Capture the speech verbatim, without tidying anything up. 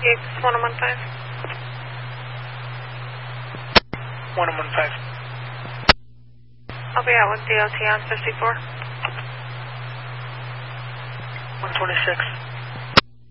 X one one five. one one five. I'll be out with D O T on fifty-four. one twenty-six.